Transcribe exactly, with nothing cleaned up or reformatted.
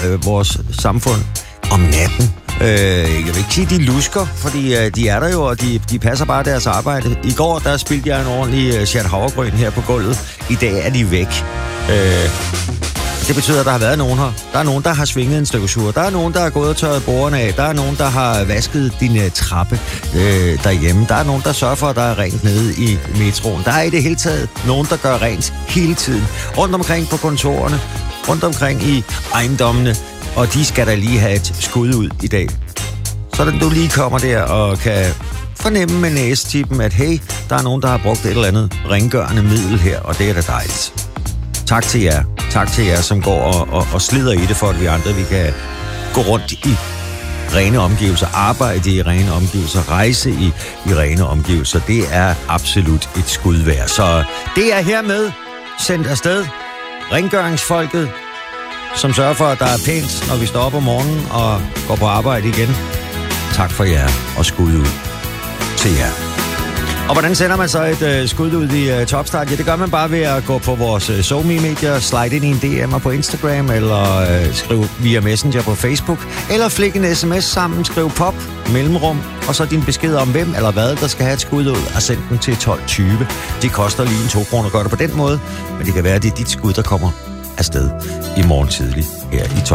øh, vores samfund om natten. Øh, jeg vil ikke sige, de lusker, fordi øh, de er der jo, og de, de passer bare deres arbejde. I går, der spildte jeg en ordentlig øh, chat havregryn her på gulvet. I dag er de væk. Øh, det betyder, at der har været nogen her. Der er nogen, der har svinget en stykke sur. Der er nogen, der har gået og tørret bordene af. Der er nogen, der har vasket din øh, trappe øh, derhjemme. Der er nogen, der sørger for, at der er rent nede i metroen. Der er i det hele taget nogen, der gør rent hele tiden. Rundt omkring på kontorerne, rundt omkring i ejendommene. Og de skal da lige have et skud ud i dag. Sådan du lige kommer der og kan fornemme med næstippen, at hey, der er nogen, der har brugt et eller andet rengørende middel her, og det er da dejligt. Tak til jer. Tak til jer, som går og, og, og slider i det, for at vi andre vi kan gå rundt i rene omgivelser, arbejde i rene omgivelser, rejse i, i rene omgivelser. Det er absolut et skud værd. Så det er hermed sendt afsted. Rengøringsfolket, som sørger for, at der er pænt, når vi står op om morgenen og går på arbejde igen. Tak for jer, og skud ud til jer. Og hvordan sender man så et uh, skud ud i uh, Topstart? Ja, det gør man bare ved at gå på vores uh, SoMe-medier, slide ind i en D M'er på Instagram, eller uh, skrive via Messenger på Facebook, eller flik en sms sammen, skriv pop, mellemrum, og så din besked om hvem eller hvad, der skal have et skud ud, og send den til tolv tyve. Det koster lige en to kroner at gøre det på den måde, men det kan være, at det er dit skud, der kommer afsted i morgen tidlig her i Top.